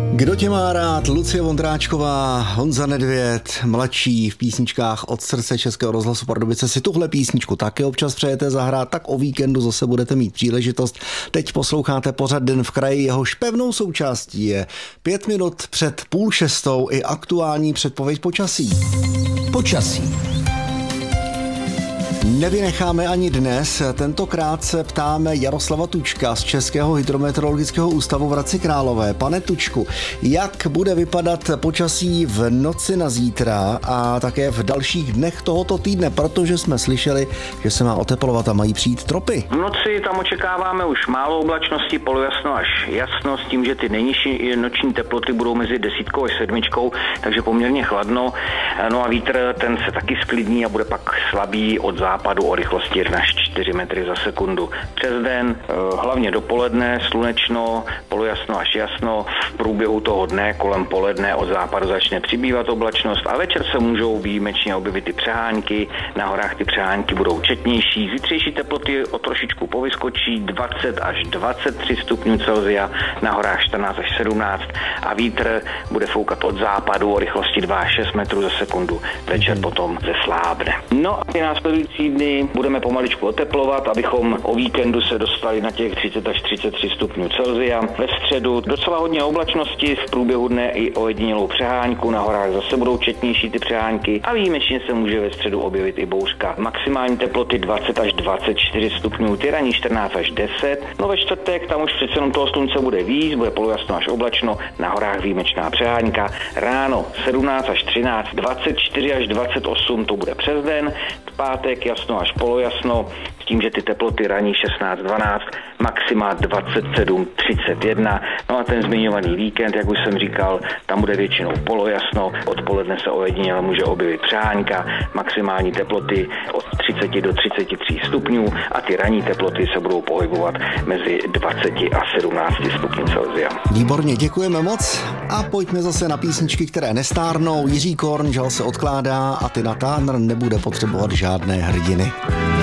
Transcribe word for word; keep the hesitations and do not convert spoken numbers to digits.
Kdo tě má rád? Lucie Vondráčková, Honza Nedvěd, mladší v písničkách Od srdce Českého rozhlasu Pardubice. Si tuhle písničku taky občas přejete zahrát, tak o víkendu zase budete mít příležitost. Teď posloucháte pořad Den v kraji, jehož pevnou součástí je pět minut před půl šestou i aktuální předpověď počasí. Počasí. Nevynecháme ani dnes, tentokrát se ptáme Jaroslava Tučka z Českého hydrometeorologického ústavu v Hradci Králové. Pane Tučku, jak bude vypadat počasí v noci na zítra a také v dalších dnech tohoto týdne, protože jsme slyšeli, že se má oteplovat a mají přijít tropy. V noci tam očekáváme už málo oblačnosti, polojasno až jasno, s tím, že ty nejnižší noční teploty budou mezi desítkou až sedmičkou, takže poměrně chladno. No a vítr, ten se taky sklidní a bude pak slabý od západu o rychlosti jedna až čtyři metry za sekundu. Přes den, hlavně dopoledne, slunečno, polojasno až jasno. V průběhu toho dne kolem poledne od západu začne přibývat oblačnost a večer se můžou výjimečně objevit ty přehánky. Na horách ty přehánky budou četnější. Zítřejší teploty o trošičku povyskočí, dvacet až dvacet tři stupňů Celsia, na horách čtrnáct až sedmnáct a vítr bude foukat od západu o rychlosti dva až šest metrů za sekundu. Večer potom zeslábne. No a ty následující dny budeme pomaličku oteplovat, abychom o víkendu se dostali na těch třicet až třicet tři stupňů Celsia. Ve středu docela hodně oblačnosti, v průběhu dne i ojedinělou přehánku, na horách zase budou četnější ty přehánky a výjimečně se může ve středu objevit i bouřka. Maximální teploty dvacet až dvacet čtyři stupňů, ty ranní čtrnáct až deset. No ve čtvrtek tam už přece jenom toho slunce bude víc, bude polojasno až oblačno, na horách výjimečná přehánka. Ráno sedmnáct až třináct, dvacet čtyři až dvacet osm to bude přes den, v pátek jasno až polojasno, s tím, že ty teploty raní šestnáct dvanáct, maxima dvacet sedm třicet jedna. No a ten zmiňovaný víkend, jak už jsem říkal, tam bude většinou polojasno, odpoledne se ojediněle může objevit přehánka, maximální teploty od třicet do třicet tři stupňů a ty ranní teploty se budou pohybovat mezi dvacet a sedmnáct stupňů Celsia. Výborně, děkujeme moc a pojďme zase na písničky, které nestárnou. Jiří Korn, žal se odkládá a Tina Turner nebude potřebovat žádné hrdiny.